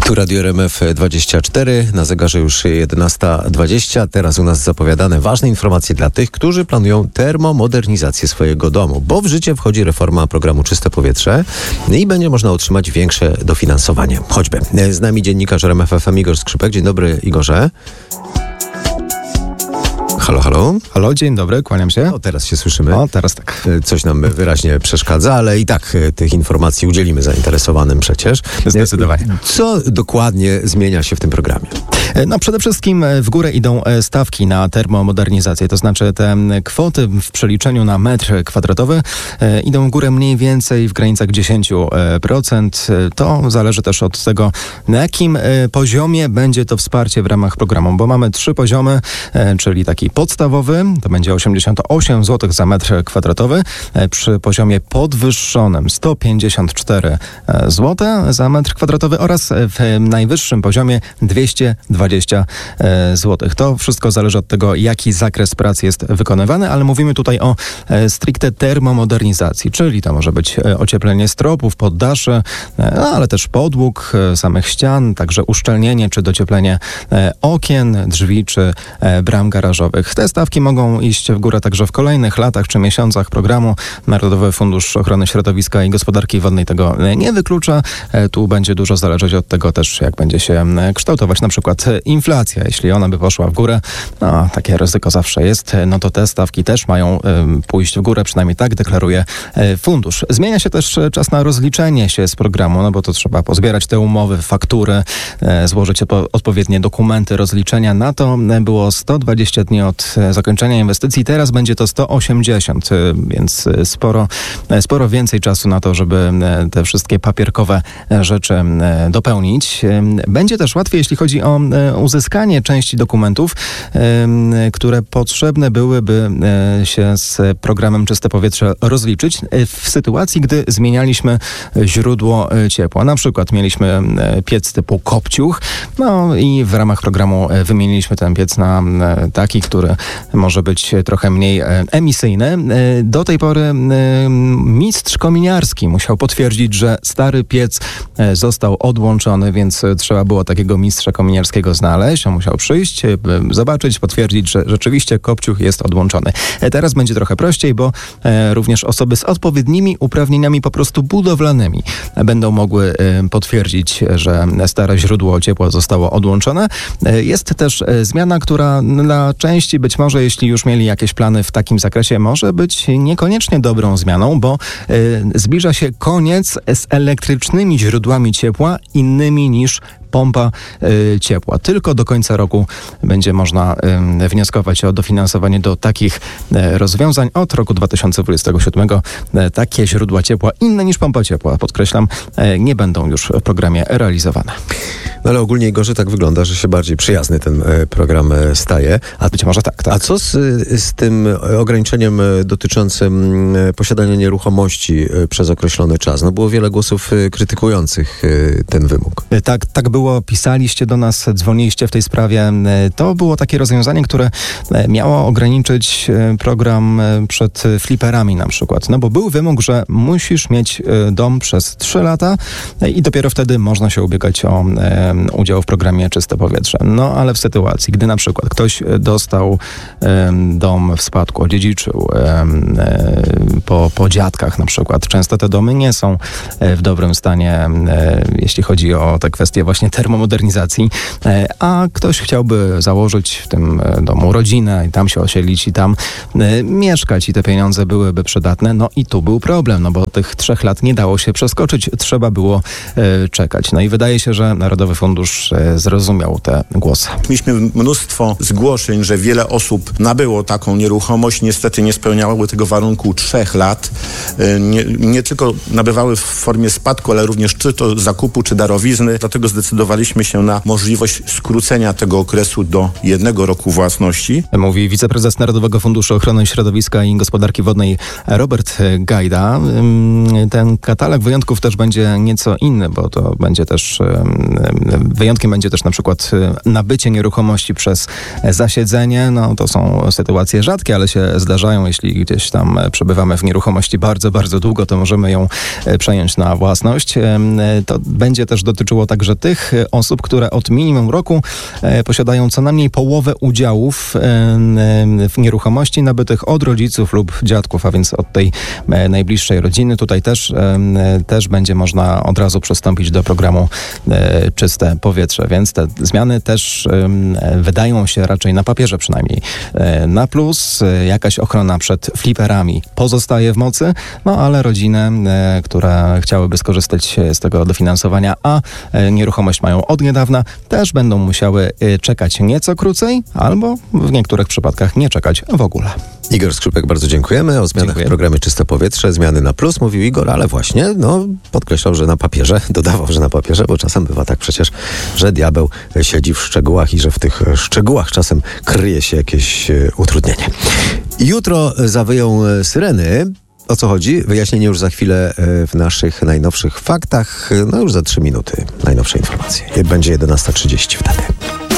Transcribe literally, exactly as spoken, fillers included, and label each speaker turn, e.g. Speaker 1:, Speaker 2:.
Speaker 1: Tu Radio R M F dwadzieścia cztery, na zegarze już jedenasta dwadzieścia. Teraz u nas zapowiadane ważne informacje dla tych, którzy planują termomodernizację swojego domu, bo w życie wchodzi reforma programu Czyste Powietrze i będzie można otrzymać większe dofinansowanie. Choćby. Z nami dziennikarz R M F F M Igor Skrzypek. Dzień dobry, Igorze. Halo, halo.
Speaker 2: Halo, dzień dobry, kłaniam się.
Speaker 1: O, teraz się słyszymy.
Speaker 2: O, teraz tak.
Speaker 1: Coś nam wyraźnie przeszkadza, ale i tak tych informacji udzielimy zainteresowanym przecież.
Speaker 2: Zdecydowanie.
Speaker 1: Co dokładnie zmienia się w tym programie?
Speaker 2: No przede wszystkim w górę idą stawki na termomodernizację, to znaczy te kwoty w przeliczeniu na metr kwadratowy idą w górę mniej więcej w granicach dziesięć procent. To zależy też od tego, na jakim poziomie będzie to wsparcie w ramach programu, bo mamy trzy poziomy, czyli taki podstawowy, to będzie osiemdziesiąt osiem złotych za metr kwadratowy, przy poziomie podwyższonym sto pięćdziesiąt cztery złote za metr kwadratowy oraz w najwyższym poziomie dwieście dwadzieścia złotych. To wszystko zależy od tego, jaki zakres pracy jest wykonywany, ale mówimy tutaj o stricte termomodernizacji, czyli to może być ocieplenie stropów, poddaszy, no, ale też podłóg, samych ścian, także uszczelnienie czy docieplenie okien, drzwi czy bram garażowych. Te stawki mogą iść w górę także w kolejnych latach czy miesiącach programu. Narodowy Fundusz Ochrony Środowiska i Gospodarki Wodnej tego nie wyklucza. Tu będzie dużo zależeć od tego też, jak będzie się kształtować na przykład inflacja. Jeśli ona by poszła w górę, no takie ryzyko zawsze jest, no to te stawki też mają y, pójść w górę, przynajmniej tak deklaruje y, fundusz. Zmienia się też czas na rozliczenie się z programu, no bo to trzeba pozbierać te umowy, faktury, y, złożyć odpo- odpowiednie dokumenty rozliczenia. Na to było sto dwadzieścia dni od zakończenia inwestycji, teraz będzie to sto osiemdziesiąt, y, więc sporo, sporo więcej czasu na to, żeby te wszystkie papierkowe rzeczy y, dopełnić. Y, będzie też łatwiej, jeśli chodzi o uzyskanie części dokumentów, które potrzebne byłyby się z programem Czyste Powietrze rozliczyć w sytuacji, gdy zmienialiśmy źródło ciepła. Na przykład mieliśmy piec typu kopciuch, no i w ramach programu wymieniliśmy ten piec na taki, który może być trochę mniej emisyjny. Do tej pory mistrz kominiarski musiał potwierdzić, że stary piec został odłączony, więc trzeba było takiego mistrza kominiarskiego znaleźć. On musiał przyjść, zobaczyć, potwierdzić, że rzeczywiście kopciuch jest odłączony. Teraz będzie trochę prościej, bo również osoby z odpowiednimi uprawnieniami po prostu budowlanymi będą mogły potwierdzić, że stare źródło ciepła zostało odłączone. Jest też zmiana, która dla części być może, jeśli już mieli jakieś plany w takim zakresie, może być niekoniecznie dobrą zmianą, bo zbliża się koniec z elektrycznymi źródłami ciepła innymi niż pompa y, ciepła. Tylko do końca roku będzie można y, wnioskować o dofinansowanie do takich y, rozwiązań. Od roku dwa tysiące dwudziestego siódmego y, takie źródła ciepła inne niż pompa ciepła, podkreślam, y, nie będą już w programie realizowane.
Speaker 1: No ale ogólnie, Igorze, tak wygląda, że się bardziej przyjazny ten y, program y, staje.
Speaker 2: A być może tak, tak.
Speaker 1: A co z, z tym ograniczeniem dotyczącym y, posiadania nieruchomości y, przez określony czas? No było wiele głosów y, krytykujących y, ten wymóg.
Speaker 2: Y, tak, tak było. Pisaliście do nas, dzwoniliście w tej sprawie. To było takie rozwiązanie, które miało ograniczyć program przed fliperami na przykład. No bo był wymóg, że musisz mieć dom przez trzy lata i dopiero wtedy można się ubiegać o udział w programie Czyste Powietrze. No ale w sytuacji, gdy na przykład ktoś dostał dom w spadku, odziedziczył po, po dziadkach na przykład. Często te domy nie są w dobrym stanie, jeśli chodzi o te kwestie właśnie termomodernizacji, a ktoś chciałby założyć w tym domu rodzinę i tam się osiedlić i tam mieszkać i te pieniądze byłyby przydatne. No i tu był problem, no bo tych trzech lat nie dało się przeskoczyć, trzeba było czekać. No i wydaje się, że Narodowy Fundusz zrozumiał te głosy.
Speaker 3: Mieliśmy mnóstwo zgłoszeń, że wiele osób nabyło taką nieruchomość, niestety nie spełniały tego warunku trzech lat. Nie, nie tylko nabywały w formie spadku, ale również czy to zakupu, czy darowizny. Dlatego zdecydowaliśmy się na możliwość skrócenia tego okresu do jednego roku własności.
Speaker 2: Mówi wiceprezes Narodowego Funduszu Ochrony Środowiska i Gospodarki Wodnej Robert Gajda. Ten katalog wyjątków też będzie nieco inny, bo to będzie też Wyjątkiem będzie też na przykład nabycie nieruchomości przez zasiedzenie. No to są sytuacje rzadkie, ale się zdarzają. Jeśli gdzieś tam przebywamy w nieruchomości bardzo, bardzo długo, to możemy ją przejąć na własność. To będzie też dotyczyło także tych osób, które od minimum roku posiadają co najmniej połowę udziałów w nieruchomości nabytych od rodziców lub dziadków, a więc od tej najbliższej rodziny. Tutaj też, też będzie można od razu przystąpić do programu Czyste Powietrze, więc te zmiany też wydają się raczej na papierze przynajmniej na plus. Jakaś ochrona przed fliperami pozostaje w mocy, no ale rodziny, które chciałyby skorzystać z tego dofinansowania, a nieruchomość mają od niedawna, też będą musiały czekać nieco krócej, albo w niektórych przypadkach nie czekać w ogóle.
Speaker 1: Igor Skrzypek, bardzo dziękujemy. O zmianach
Speaker 2: Dziękuję.
Speaker 1: w programie Czyste Powietrze, zmiany na plus, mówił Igor, ale właśnie, no, podkreślał, że na papierze, dodawał, że na papierze, bo czasem bywa tak przecież, że diabeł siedzi w szczegółach i że w tych szczegółach czasem kryje się jakieś e, utrudnienie. Jutro zawyją syreny. O co chodzi? Wyjaśnienie już za chwilę w naszych najnowszych faktach. No już za trzy minuty najnowsze informacje. Będzie jedenasta trzydzieści wtedy.